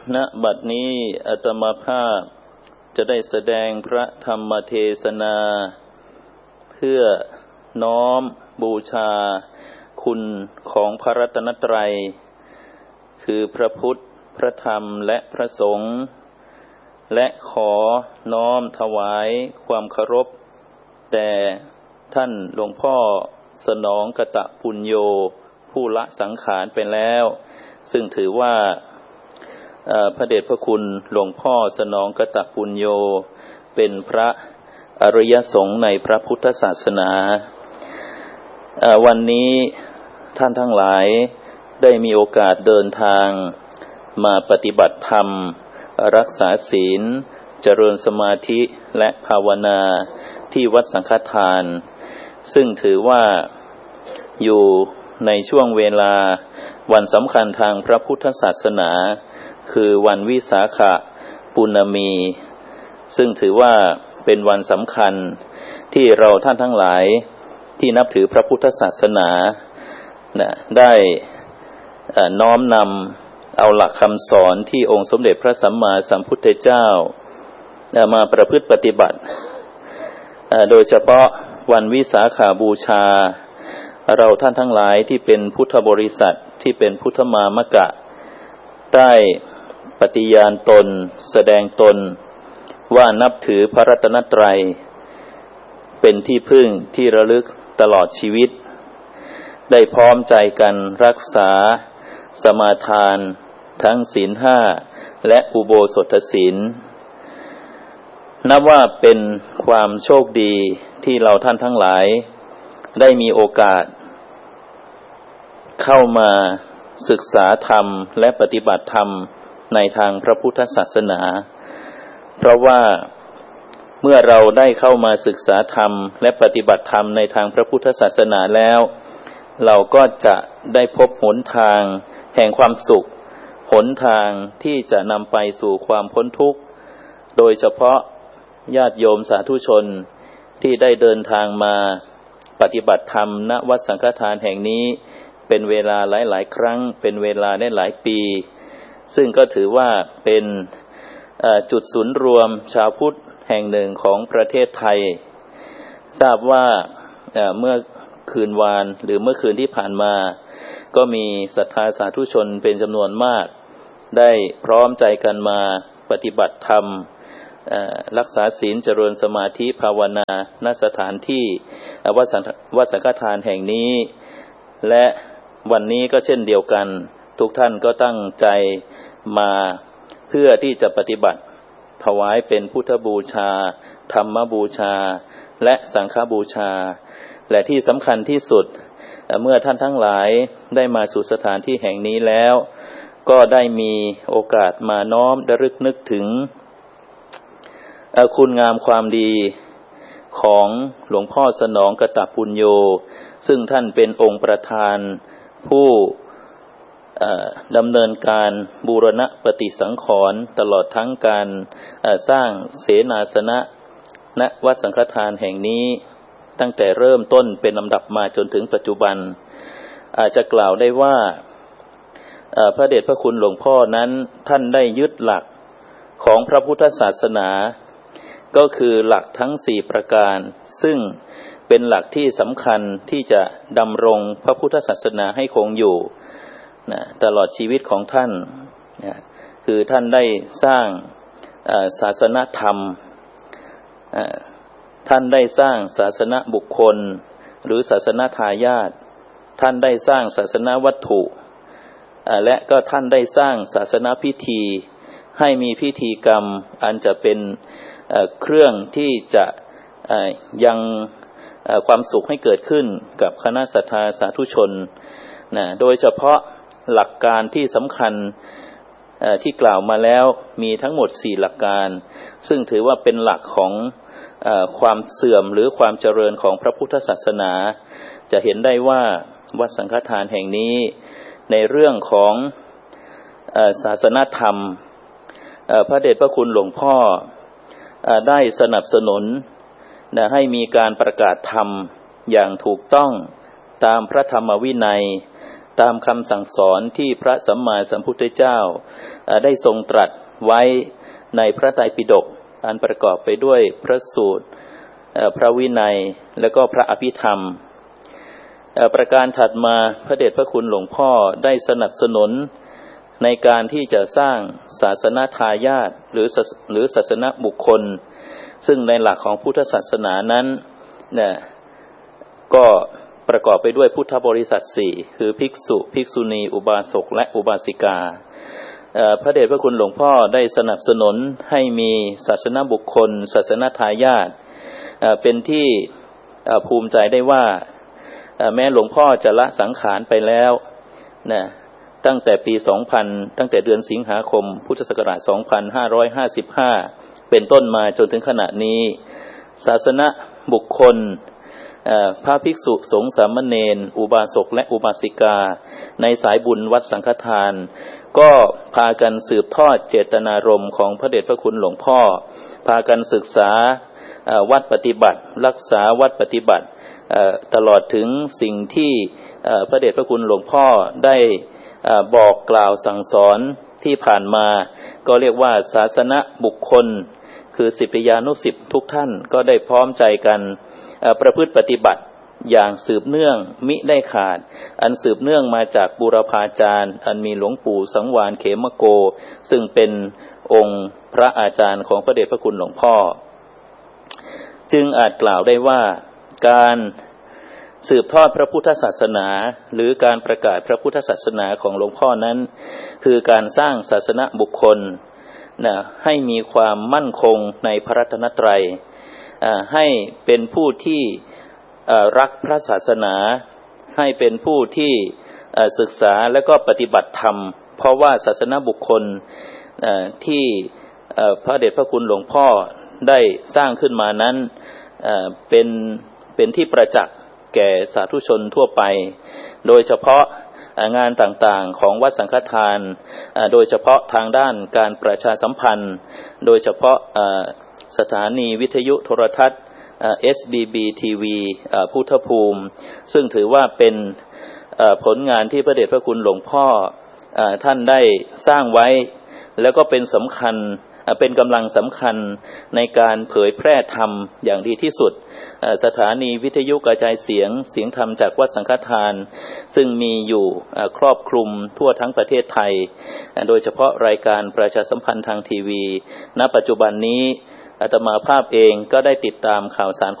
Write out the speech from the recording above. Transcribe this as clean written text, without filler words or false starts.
ณบัดนี้อาตมาภาพจะได้แสดงพระธรรมเทศนาเพื่อน้อมบูชาคุณของพระรัตนตรัยคือพระพุทธพระธรรมและพระสงฆ์และขอน้อมถวายความเคารพแด่ท่านหลวงพ่อสนองกตปุญโญผู้ละสังขารไปแล้วซึ่งถือว่าพระเดชพระคุณหลวงพ่อสนองกตปุญโญเป็นพระอริยสงฆ์ในพระพุทธศาสนาวันนี้ท่านทั้งหลายได้มีโอกาสเดินทางมาปฏิบัติธรรมรักษาศีลเจริญสมาธิและภาวนาที่วัดสังฆทานซึ่งถือว่าอยู่ในช่วงเวลาวันสำคัญทางพระพุทธศาสนาคือวันวิสาขปุณณมีซึ่งถือว่าเป็นวันสำคัญที่เราท่านทั้งหลายที่นับถือพระพุทธศาสนาได้น้อมนำเอาหลักคำสอนที่องค์สมเด็จพระสัมมาสัมพุทธเจ้ามาประพฤติปฏิบัติโดยเฉพาะวันวิสาขบูชาเราท่านทั้งหลายที่เป็นพุทธบริษัทที่เป็นพุทธมามกะได้ปฏิญาณตนแสดงตนว่านับถือพระรัตนตรัยเป็นที่พึ่งที่ระลึกตลอดชีวิตได้พร้อมใจกันรักษาสมาทานทั้งศีลห้าและอุโบสถศีลนับว่าเป็นความโชคดีที่เราท่านทั้งหลายได้มีโอกาสเข้ามาศึกษาธรรมและปฏิบัติธรรมในทางพระพุทธศาสนาเพราะว่าเมื่อเราได้เข้ามาศึกษาธรรมและปฏิบัติธรรมในทางพระพุทธศาสนาแล้วเราก็จะได้พบหนทางแห่งความสุขหนทางที่จะนำไปสู่ความพ้นทุกข์โดยเฉพาะญาติโยมสาธุชนที่ได้เดินทางมาปฏิบัติธรรมณวัดสังฆทานแห่งนี้เป็นเวลาหลายๆครั้งเป็นเวลาได้หลายปีซึ่งก็ถือว่าเป็นจุดศูนย์รวมชาวพุทธแห่งหนึ่งของประเทศไทยทราบว่าเมื่อคืนวานหรือเมื่อคืนที่ผ่านมาก็มีศรัทธาสาธุชนเป็นจำนวนมากได้พร้อมใจกันมาปฏิบัติธรรมรักษาศีลเจริญสมาธิภาวนาณสถานที่วัดสังฆทานแห่งนี้และวันนี้ก็เช่นเดียวกันทุกท่านก็ตั้งใจมาเพื่อที่จะปฏิบัติถวายเป็นพุทธบูชาธรรมบูชาและสังฆบูชาและที่สำคัญที่สุดเมื่อท่านทั้งหลายได้มาสู่สถานที่แห่งนี้แล้วก็ได้มีโอกาสมาน้อมระลึกนึกถึงคุณงามความดีของหลวงพ่อสนองกตปุญโญซึ่งท่านเป็นองค์ประธานผู้ดำเนินการบูรณะปฏิสังขรณ์ตลอดทั้งการสร้างเสนาสนะณวัดสังฆทานแห่งนี้ตั้งแต่เริ่มต้นเป็นลำดับมาจนถึงปัจจุบันอาจจะกล่าวได้ว่าพระเดชพระคุณหลวงพ่อนั้นท่านได้ยึดหลักของพระพุทธศาสนาก็คือหลักทั้ง4ประการซึ่งเป็นหลักที่สำคัญที่จะดำรงพระพุทธศาสนาให้คงอยู่ตลอดชีวิตของท่านคือท่านได้สร้างศาสนธรรมท่านได้สร้างศาสนบุคคลหรือศาสนทายาทท่านได้สร้างศาสนวัตถุและก็ท่านได้สร้างศาสนพิธีให้มีพิธีกรรมอันจะเป็นเครื่องที่จะยังความสุขให้เกิดขึ้นกับคณะศรัทธาสาธุชนโดยเฉพาะหลักการที่สำคัญที่กล่าวมาแล้วมีทั้งหมด4หลักการซึ่งถือว่าเป็นหลักของความเสื่อมหรือความเจริญของพระพุทธศาสนาจะเห็นได้ว่าวัดสังฆทานแห่งนี้ในเรื่องของศาสนธรรมพระเดชพระคุณหลวงพ่อได้สนับสนุนให้มีการประกาศธรรมอย่างถูกต้องตามพระธรรมวินัยตามคำสั่งสอนที่พระสัมมาสัมพุทธเจ้าได้ทรงตรัสไว้ในพระไตรปิฎกอันประกอบไปด้วยพระสูตรพระวินัยและก็พระอภิธรรมประการถัดมาพระเดชพระคุณหลวงพ่อได้สนับสนุนในการที่จะสร้างศาสนทายาทหรือศาสนบุคคลซึ่งในหลักของพุทธศาสนานั้นเนี่ยก็ประกอบไปด้วยพุทธบริษัท4คือภิกษุภิกษุณีอุบาสกและอุบาสิกาพระเดชพระคุณหลวงพ่อได้สนับสนุนให้มีศาสนบุคคลศาสนทายาทเป็นที่ภูมิใจได้ว่าแม้หลวงพ่อจะละสังขารไปแล้วนะตั้งแต่ปี 2000 ตั้งแต่เดือนสิงหาคมพุทธศักราช 2555 เป็นต้นมาจนถึงขณะนี้ศาสนบุคคลพระภิกษุสงฆ์สามเณรอุบาสกและอุบาสิกาในสายบุญวัดสังฆทานก็พากันสืบทอดเจตนารมณ์ของพระเดชพระคุณหลวงพ่อพากันศึกษาวัดปฏิบัติรักษาวัดปฏิบัติตลอดถึงสิ่งที่พระเดชพระคุณหลวงพ่อได้บอกกล่าวสั่งสอนที่ผ่านมาก็เรียกว่าศาสนบุคคลคือศิษยานุศิษย์ทุกท่านก็ได้พร้อมใจกันประพฤติปฏิบัติอย่างสืบเนื่องมิได้ขาดอันสืบเนื่องมาจากบูรพาจารย์อันมีหลวงปู่สังวาลเขมโกซึ่งเป็นองค์พระอาจารย์ของพระเดชพระคุณหลวงพ่อจึงอาจกล่าวได้ว่าการสืบทอดพระพุทธศาสนาหรือการประกาศพระพุทธศาสนาของหลวงพ่อนั้นคือการสร้างศาสนบุคคลให้มีความมั่นคงในพระรัตนตรัยให้เป็นผู้ที่รักพระศาสนาให้เป็นผู้ที่ศึกษาและก็ปฏิบัติธรรมเพราะว่าศาสนบุคคลที่พระเดชพระคุณหลวงพ่อได้สร้างขึ้นมานั้นเป็นที่ประจักษ์แก่สาธุชนทั่วไปโดยเฉพาะงานต่างๆของวัดสังฆทานโดยเฉพาะทางด้านการประชาสัมพันธ์โดยเฉพาะสถานีวิทยุโทรทัศน์SBB TV พุทธภูมิซึ่งถือว่าเป็นผลงานที่พระเดชพระคุณหลวงพ่อท่านได้สร้างไว้แล้วก็เป็นสำคัญเป็นกำลังสำคัญในการเผยแพร่ธรรมอย่างดีที่สุดสถานีวิทยุกระจายเสียงธรรมจากวัดสังฆทานซึ่งมีอยู่ครอบคลุมทั่วทั้งประเทศไทยโดยเฉพาะรายการประชาสัมพันธ์ทางทีวีณปัจจุบันนี้อาตมาภาพเองก็ได้ติดตามข่าวสาร